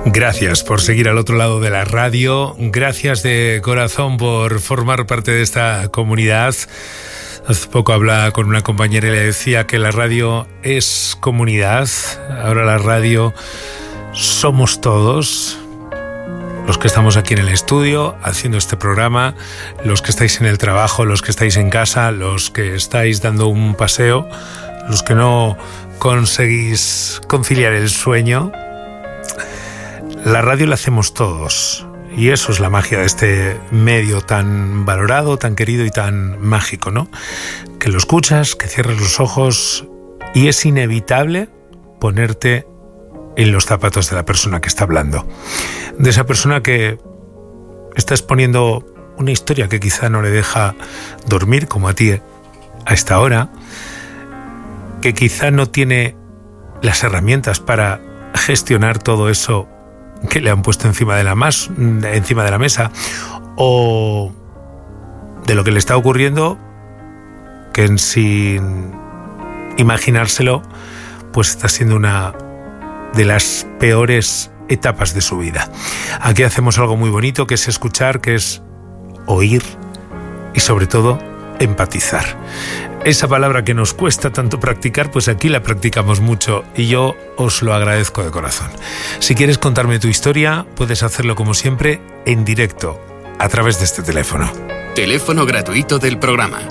Gracias por seguir al otro lado de la radio. Gracias de corazón por formar parte de esta comunidad. Hace poco hablaba con una compañera y le decía que la radio es comunidad. Ahora la radio somos todos. Los que estamos aquí en el estudio haciendo este programa, los que estáis en el trabajo, los que estáis en casa, los que estáis dando un paseo, los que no conseguís conciliar el sueño. La radio la hacemos todos y eso es la magia de este medio tan valorado, tan querido y tan mágico, ¿no? Que lo escuchas, que cierras los ojos y es inevitable ponerte en los zapatos de la persona que está hablando, de esa persona que está exponiendo una historia que quizá no le deja dormir como a ti a esta hora, que quizá no tiene las herramientas para gestionar todo eso que le han puesto encima de la mesa, o de lo que le está ocurriendo, que sin imaginárselo, pues está siendo una de las peores etapas de su vida. Aquí hacemos algo muy bonito, que es escuchar, que es oír y sobre todo empatizar. Esa palabra que nos cuesta tanto practicar, pues aquí la practicamos mucho y yo os lo agradezco de corazón. Si quieres contarme tu historia, puedes hacerlo como siempre en directo, a través de este teléfono. Teléfono gratuito del programa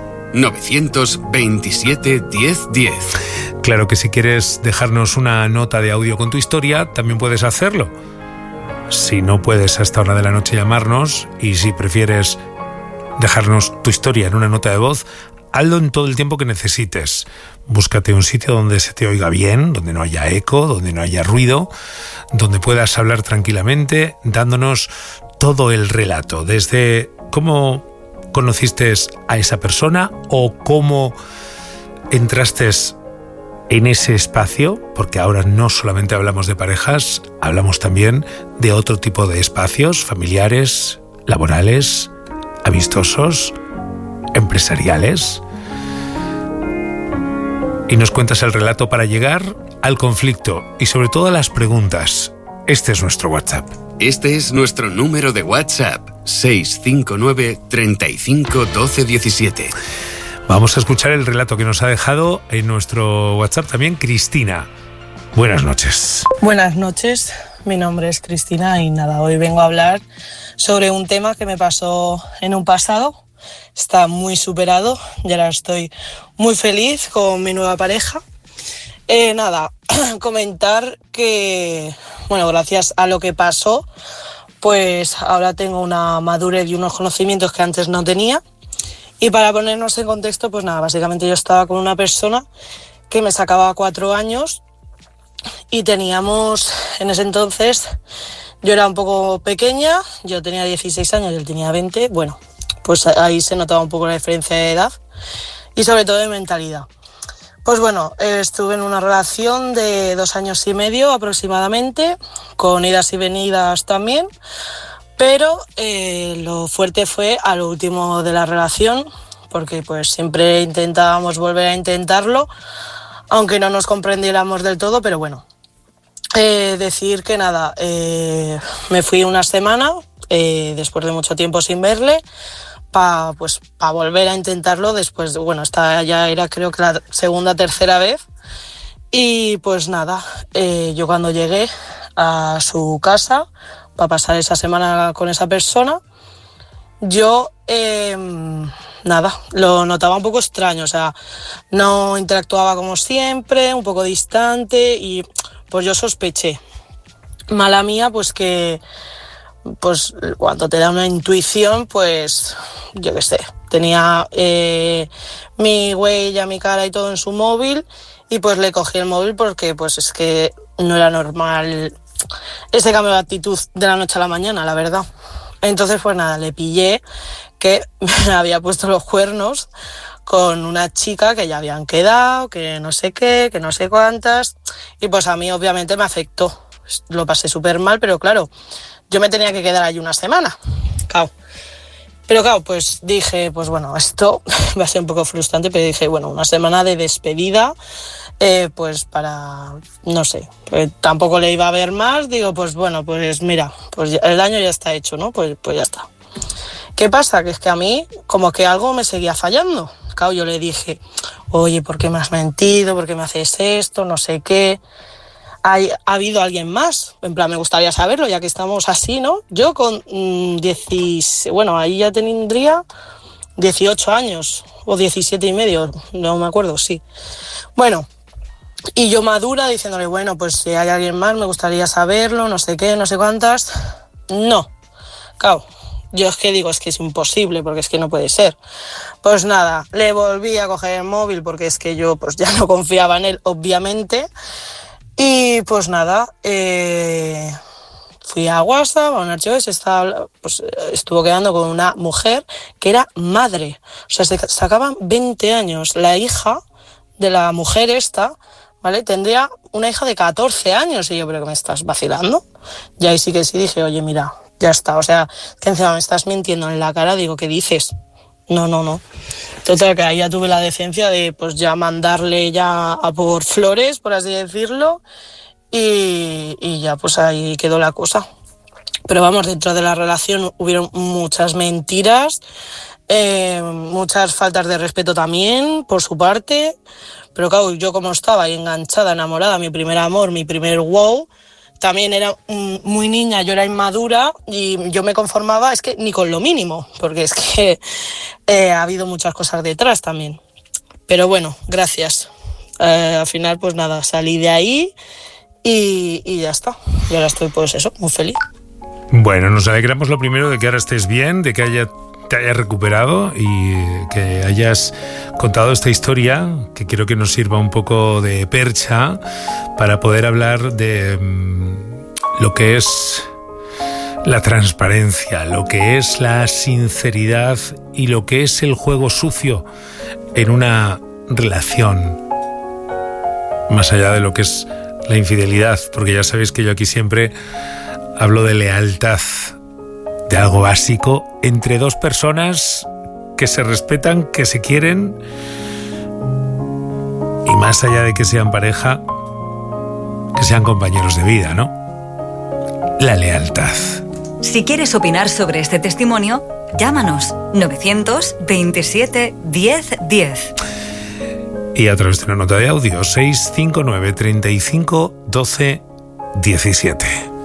927 10 10. Claro que si quieres dejarnos una nota de audio con tu historia, también puedes hacerlo. Si no puedes a esta hora de la noche llamarnos y si prefieres dejarnos tu historia en una nota de voz, hazlo en todo el tiempo que necesites. Búscate un sitio donde se te oiga bien, donde no haya eco, donde no haya ruido, donde puedas hablar tranquilamente, dándonos todo el relato, desde cómo conociste a esa persona o cómo entraste en ese espacio, porque ahora no solamente hablamos de parejas, hablamos también de otro tipo de espacios familiares, laborales, amistosos, empresariales. Y nos cuentas el relato para llegar al conflicto y sobre todo a las preguntas. Este es nuestro WhatsApp. Este es nuestro número de WhatsApp, 659 35 12 17. Vamos a escuchar el relato que nos ha dejado en nuestro WhatsApp también Cristina. Buenas noches. Buenas noches, mi nombre es Cristina y nada, hoy vengo a hablar sobre un tema que me pasó en un pasado. Está muy superado y ahora estoy muy feliz con mi nueva pareja. Comentar que, gracias a lo que pasó, pues ahora tengo una madurez y unos conocimientos que antes no tenía. Y para ponernos en contexto, pues nada, básicamente yo estaba con una persona que me sacaba 4 años y teníamos, en ese entonces, yo era un poco pequeña, yo tenía 16 años y él tenía 20, pues ahí se notaba un poco la diferencia de edad y sobre todo de mentalidad. Pues estuve en una relación de 2 años y medio aproximadamente, con idas y venidas también, pero lo fuerte fue a lo último de la relación, porque pues siempre intentábamos volver a intentarlo, aunque no nos comprendiéramos del todo, pero decir que nada, me fui una semana, después de mucho tiempo sin verle, para volver a intentarlo después, esta ya era creo que la segunda, tercera vez. Y pues nada, yo cuando llegué a su casa para pasar esa semana con esa persona, yo lo notaba un poco extraño, o sea, no interactuaba como siempre, un poco distante y pues yo sospeché. Mala mía, pues que pues cuando te da una intuición, pues yo qué sé, tenía mi huella, mi cara y todo en su móvil y pues le cogí el móvil porque pues es que no era normal ese cambio de actitud de la noche a la mañana, la verdad. Entonces pues nada, le pillé que me había puesto los cuernos con una chica que ya habían quedado, que no sé qué, que no sé cuántas, y pues a mí obviamente me afectó, lo pasé súper mal, pero claro, yo me tenía que quedar allí una semana, claro. Pero claro, pues dije, pues esto va a ser un poco frustrante, pero dije, una semana de despedida, pues para, no sé, pues tampoco le iba a ver más, digo, pues bueno, pues mira, pues el daño ya está hecho, ¿no? Pues ya está. ¿Qué pasa? Que es que a mí como que algo me seguía fallando. Claro, yo le dije, oye, ¿por qué me has mentido? ¿Por qué me haces esto? No sé qué. ¿Ha habido alguien más? En plan, me gustaría saberlo, ya que estamos así, ¿no? Yo con ahí ya tendría 18 años, o 17 y medio, no me acuerdo, sí. Bueno, y yo madura diciéndole, bueno, pues si hay alguien más me gustaría saberlo, no sé qué, no sé cuántas. No, claro. Yo es que digo, es que es imposible, porque es que no puede ser. Pues nada, le volví a coger el móvil porque es que yo pues ya no confiaba en él, obviamente. Y pues nada, fui a WhatsApp, a un archivo, estuvo quedando con una mujer que era madre. O sea, se sacaban 20 años. La hija de la mujer esta, ¿vale? Tendría una hija de 14 años. Y yo, ¿pero que me estás vacilando? Y ahí sí dije, oye, mira, ya está. O sea, que encima me estás mintiendo en la cara. Digo, ¿qué dices? No. Total, que ahí ya tuve la decencia de pues ya mandarle ya a por flores, por así decirlo. Y ya pues ahí quedó la cosa. Pero vamos, dentro de la relación hubieron muchas mentiras, muchas faltas de respeto también por su parte. Pero claro, yo como estaba ahí enganchada, enamorada, mi primer amor, mi primer wow, también era muy niña, yo era inmadura y yo me conformaba, es que ni con lo mínimo, porque es que ha habido muchas cosas detrás también. Pero bueno, gracias. Al final pues nada, salí de ahí y ya está. Y ahora estoy pues eso, muy feliz. Bueno, nos alegramos lo primero de que ahora estés bien, de que te hayas recuperado y que hayas contado esta historia, que quiero que nos sirva un poco de percha para poder hablar de lo que es la transparencia, lo que es la sinceridad y lo que es el juego sucio en una relación, más allá de lo que es la infidelidad, porque ya sabéis que yo aquí siempre hablo de lealtad, de algo básico entre dos personas que se respetan, que se quieren y más allá de que sean pareja, que sean compañeros de vida, ¿no? La lealtad. Si quieres opinar sobre este testimonio, llámanos 927 10 10. Y a través de una nota de audio 659 35 12 17.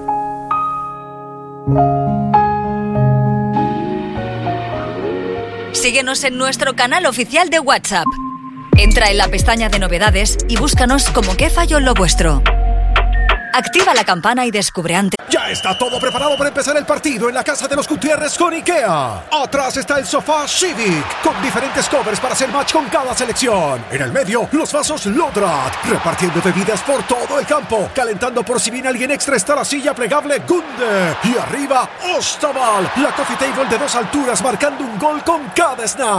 Síguenos en nuestro canal oficial de WhatsApp. Entra en la pestaña de novedades y búscanos como ¿Qué falló en lo vuestro? Activa la campana y descubre antes. Ya está todo preparado para empezar el partido en la casa de los Gutiérrez con IKEA. Atrás está el sofá Civic, con diferentes covers para hacer match con cada selección. En el medio, los vasos Lodrat, repartiendo bebidas por todo el campo. Calentando por si viene alguien extra está la silla plegable Gunde. Y arriba, Ostaval, la coffee table de 2 alturas marcando un gol con cada snap.